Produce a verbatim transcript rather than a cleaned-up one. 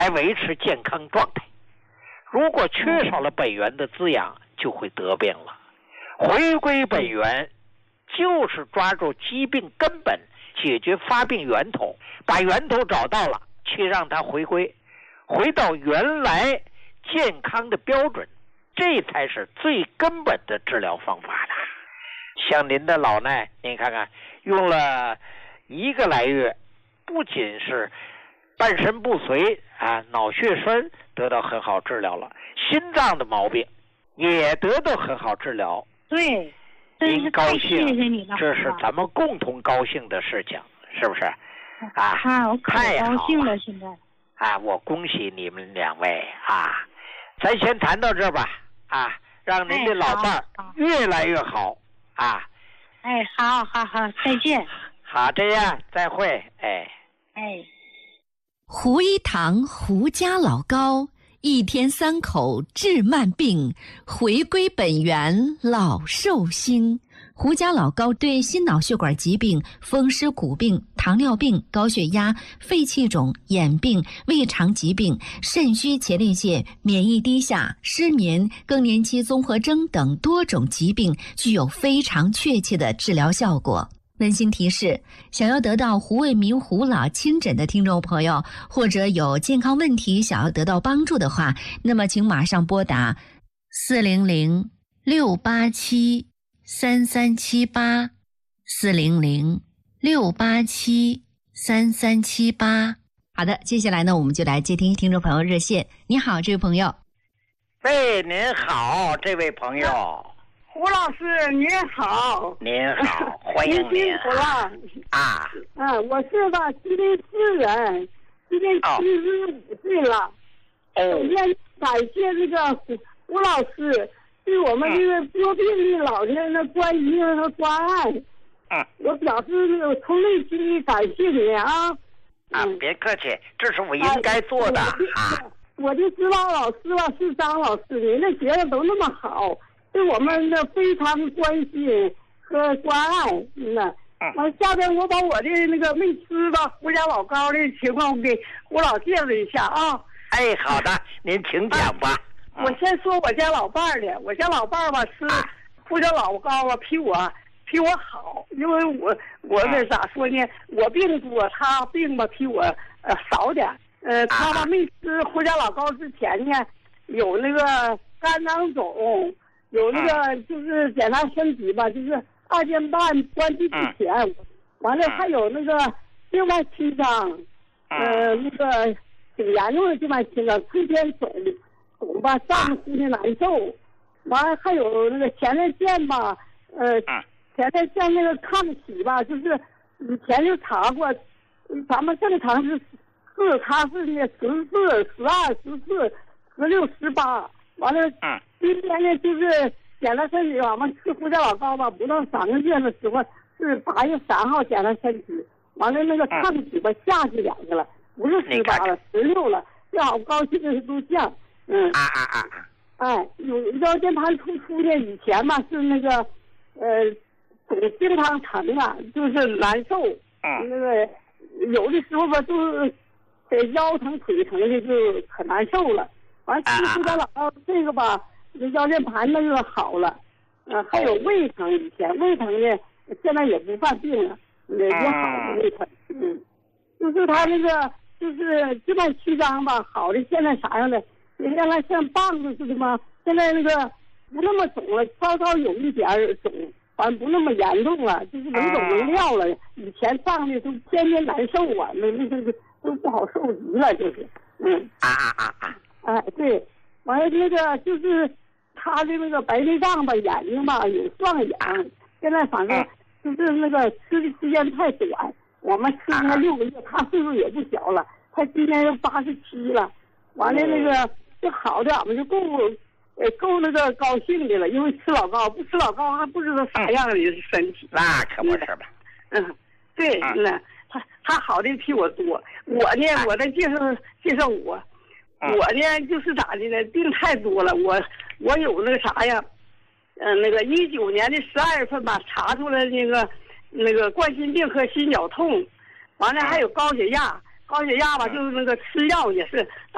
来维持健康状态。如果缺少了本源的滋养，就会得病了。回归本源就是抓住疾病根本，解决发病源头，把源头找到了，去让它回归回到原来健康的标准，这才是最根本的治疗方法了。像您的老奶，您看看用了一个来月，不仅是半身不遂啊，脑血栓得到很好治疗了，心脏的毛病也得到很好治疗。 对， 您高兴， 谢谢你了， 这是咱们共同高兴的事情，是不是？啊， 啊，我可太好高兴了， 了！ 现在啊，我恭喜你们两位啊！咱先谈到这吧，啊，让您的老伴儿越来越好啊！ 哎，好好好，再见。 好，这样再会，哎哎。 胡一堂胡家老高，一天三口治慢病，回归本源老寿星。胡家老高对心脑血管疾病、风湿骨病、糖尿病、高血压、肺气肿、眼病、胃肠疾病、肾虚前列腺、免疫低下、失眠、更年期综合征等多种疾病具有非常确切的治疗效果。温馨提示：想要得到胡卫民胡老亲诊的听众朋友，或者有健康问题想要得到帮助的话，那么请马上拨打四零零六八七三三七八四零零六八七三三七八。好的，接下来呢，我们就来接听听众朋友热线。你好，这位朋友。 喂，您好，这位朋友。 胡老师您好。 您好，欢迎您。 辛苦了啊。 嗯，我是吧，吉林市人，今年七十五岁了。 哦。 首先感谢这个胡胡老师对我们这个多病的老人的关心和关爱。 嗯。 我表示从内心的感谢你啊。 啊，别客气，这是我应该做的啊。 我就知道老师吧是张老师，您的节目都那么好。对我们的非常关心和关爱，嗯呐。完，下边我把我的那个没吃的胡家老高的情况给胡老介绍一下啊。 哎，好的，您请讲吧。 啊、我先说我家老伴儿的，我家老伴儿吧是胡家老高啊，比我比我好，因为我我这咋说呢？我病多，他病吧比我呃少点。呃，他吧没吃胡家老高之前呢，有那个肝囊肿。有那个就是检查身体吧，就是二件半关闭之前，完了还有那个静脉曲张，呃，那个挺严重的静脉曲张，春天肿肿吧，上面呼吸难受，完了还有那个前列腺吧，呃，前列腺那个抗体吧，就是以前就查过，咱们正常是四，他是那十四、十二、十四、十六、十八，完了。今天呢，就是检查身体，我们吃胡家老高吧，不到三个月的时候是八月三号检查身体，完了那个抗体吧下去两个了，不是十八了，十六了，这好高兴的都降，嗯啊啊啊啊， 哎，有腰间盘突出呢，以前嘛是那个呃总经常疼啊，就是难受， 嗯， 那个有的时候吧就是腰疼腿疼的就可难受了，完吃胡家老高这个吧。这腰间盘那个好了，呃，还有胃疼，以前胃疼呢，现在也不犯病了，也好了胃疼，嗯，就是他那个就是静脉曲张吧，好的现在啥样的，原来像棒子似的嘛，现在那个不那么肿了，稍稍有一点肿，反正不那么严重了，就是能走能撂了。以前胀的都天天难受啊，那那个都不好受极了，就是，嗯， 啊啊啊啊， 哎，对，完了那个就是。他的那个白内障吧，眼睛吧有双眼，现在反正就是那个吃的时间太短，我们吃他六个月，他岁数也不小了，他今年都八十七了，完了那个就好的，俺们就够，呃够那个高兴的了，因为吃老高，不吃老高还不知道啥样的身体。 那可不是吧？ 嗯，对，那他他好的比我多，我呢，我再介绍介绍我。我呢，就是咋的呢？病太多了，我我有那个啥呀，嗯、呃，那个一九年的十二月份吧，查出来那个那个冠心病和心绞痛，完了还有高血压，高血压吧，就是那个吃药也是